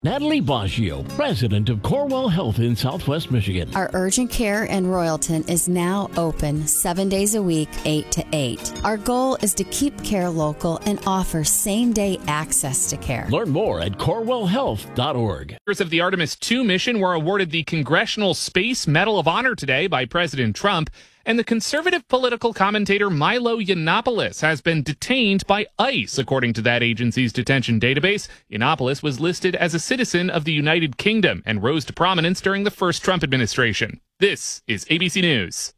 Natalie Baggio, president of Corewell Health in Southwest Michigan. Our urgent care in Royalton is now open 7 days a week, 8 to 8. Our goal is to keep care local and offer same-day access to care. Learn more at corewellhealth.org. Members of the Artemis II mission were awarded the Congressional Space Medal of Honor today by President Trump. And the conservative political commentator Milo Yiannopoulos has been detained by ICE. According to that agency's detention database, Yiannopoulos was listed as a citizen of the United Kingdom and rose to prominence during the first Trump administration. This is ABC News.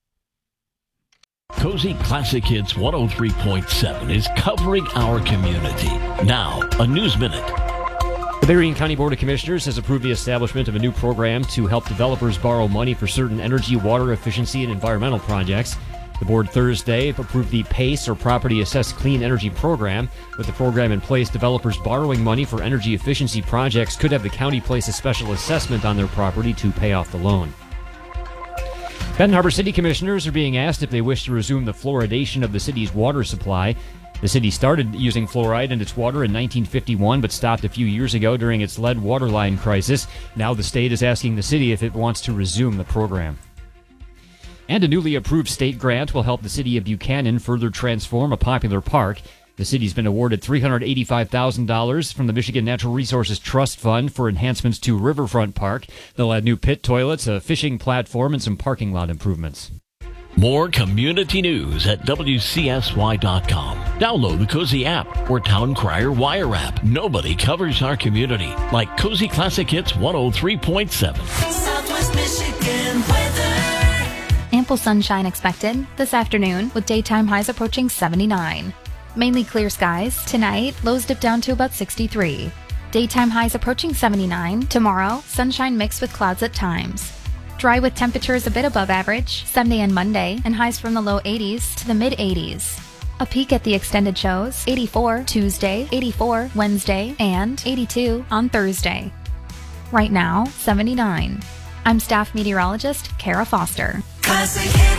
Cozy Classic Hits 103.7 is covering our community. Now, a News Minute. The Berrien County Board of Commissioners has approved the establishment of a new program to help developers borrow money for certain energy, water efficiency, and environmental projects. The board Thursday approved the PACE, or Property Assessed Clean Energy Program. With the program in place, developers borrowing money for energy efficiency projects could have the county place a special assessment on their property to pay off the loan. Benton Harbor City Commissioners are being asked if they wish to resume the fluoridation of the city's water supply. The city started using fluoride in its water in 1951, but stopped a few years ago during its lead water line crisis. Now the state is asking the city if it wants to resume the program. And a newly approved state grant will help the city of Buchanan further transform a popular park. The city's been awarded $385,000 from the Michigan Natural Resources Trust Fund for enhancements to Riverfront Park. They'll add new pit toilets, a fishing platform, and some parking lot improvements. More community news at WCSY.com. Download the Cozy app or Town Crier Wire app. Nobody covers our community like Cozy Classic Hits 103.7. Southwest Michigan weather. Ample sunshine expected this afternoon with daytime highs approaching 79. Mainly clear skies. Tonight, lows dip down to about 63. Daytime highs approaching 79. Tomorrow, sunshine mixed with clouds at times. Dry with temperatures a bit above average Sunday and Monday, and highs from the low 80s to the mid 80s. A peek at the extended shows: 84 Tuesday, 84 Wednesday, and 82 on Thursday. Right now, 79. I'm staff meteorologist Kara Foster. Classic